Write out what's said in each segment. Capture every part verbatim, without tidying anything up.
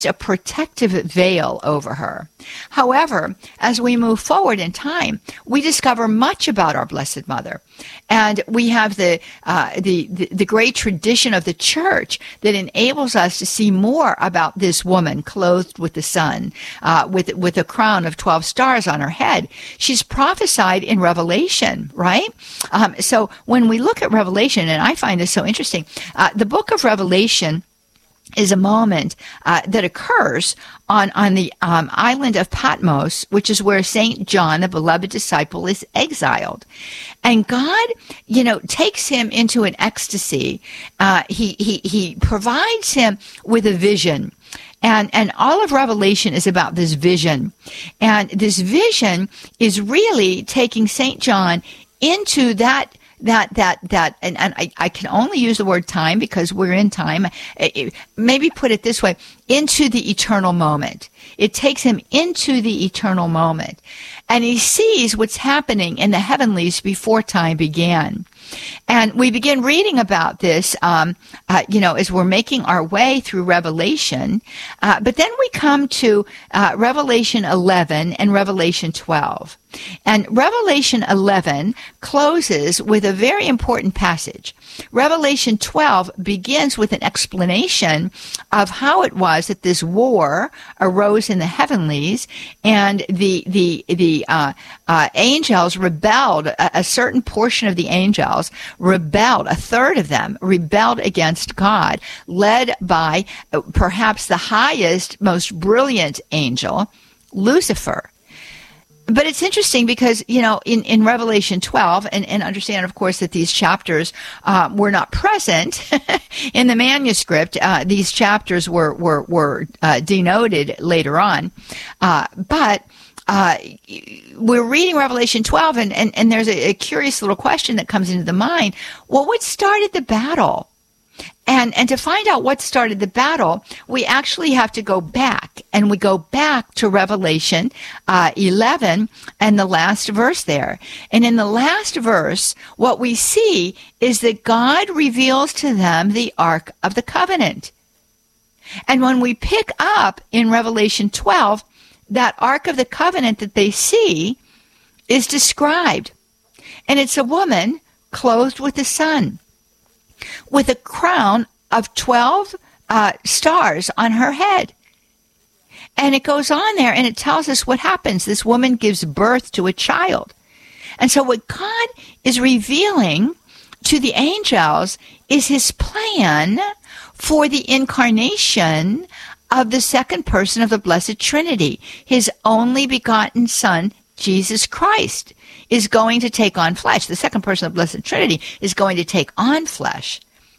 a protective veil over her. However, as we move forward in time, we discover much about our Blessed Mother. And we have the, uh, the, the, the great tradition of the church that enables us to see more about this woman clothed with the sun, uh, with, with a crown of twelve stars on her head. She's prophesied in Revelation, right? Um, so when we look at Revelation, and I find this so interesting, uh, the book of Revelation is a moment uh, that occurs on, on the um, island of Patmos, which is where Saint John, the beloved disciple, is exiled. And God, you know, takes him into an ecstasy. Uh, he, he, he provides him with a vision. And, and all of Revelation is about this vision. And this vision is really taking Saint John into that That, that, that, and, and I, I can only use the word time because we're in time. It, maybe put it this way, into the eternal moment. It takes him into the eternal moment. And he sees what's happening in the heavenlies before time began. And we begin reading about this, um, uh, you know, as we're making our way through Revelation. Uh, but then we come to uh, Revelation eleven and Revelation twelve. And Revelation eleven closes with a very important passage. Revelation twelve begins with an explanation of how it was that this war arose in the heavenlies, and the the the uh, uh, angels rebelled. A, a certain portion of the angels rebelled. A third of them rebelled against God, led by uh, perhaps the highest, most brilliant angel, Lucifer. But it's interesting because, you know, in, in Revelation twelve, and, and understand, of course, that these chapters uh, were not present in the manuscript. Uh, these chapters were, were, were uh, denoted later on. Uh, but uh, we're reading Revelation twelve, and, and, and there's a, a curious little question that comes into the mind. Well, what started the battle? And and to find out what started the battle, we actually have to go back, and we go back to Revelation uh, eleven and the last verse there. And in the last verse, what we see is that God reveals to them the Ark of the Covenant. And when we pick up in Revelation twelve, that Ark of the Covenant that they see is described. And it's a woman clothed with the sun, with a crown of twelve uh, stars on her head. And it goes on there, and it tells us what happens. This woman gives birth to a child. And so what God is revealing to the angels is his plan for the incarnation of the second person of the Blessed Trinity. His only begotten Son, Jesus Christ, is going to take on flesh. The second person of the Blessed Trinity is going to take on flesh.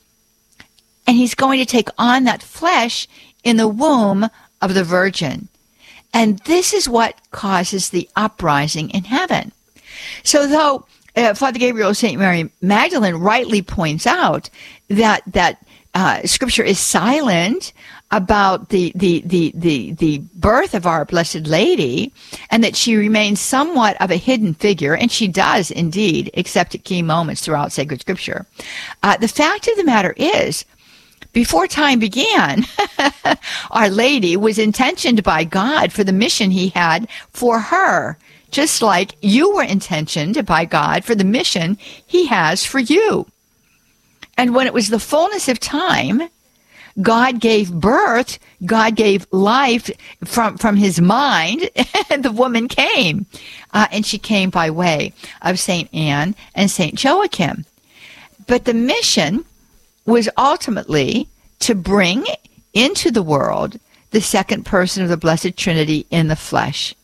And he's going to take on that flesh in the womb of the Virgin. And this is what causes the uprising in heaven. So though uh, Father Gabriel Saint Mary Magdalene rightly points out that that uh, Scripture is silent about the, the, the, the, the birth of our Blessed Lady, and that she remains somewhat of a hidden figure, and she does indeed, except at key moments throughout sacred Scripture. Uh, the fact of the matter is, before time began, Our Lady was intentioned by God for the mission he had for her, just like you were intentioned by God for the mission he has for you. And when it was the fullness of time, God gave birth, God gave life from, from his mind, and the woman came. Uh, and she came by way of Saint Anne and Saint Joachim. But the mission was ultimately to bring into the world the second person of the Blessed Trinity in the flesh,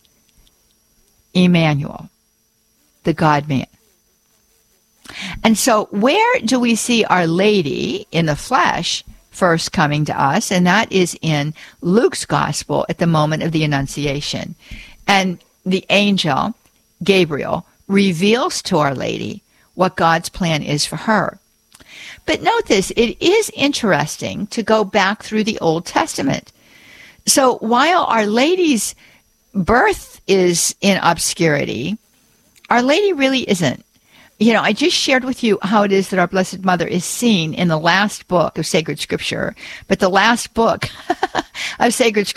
Emmanuel, the God-man. And so where do we see Our Lady in the flesh first coming to us? And that is in Luke's Gospel at the moment of the Annunciation. And the angel, Gabriel, reveals to Our Lady what God's plan is for her. But note this, it is interesting to go back through the Old Testament. So while Our Lady's birth is in obscurity, Our Lady really isn't. you know, I just shared with you how it is that our Blessed Mother is seen in the last book of sacred scripture. But the last book of sacred scripture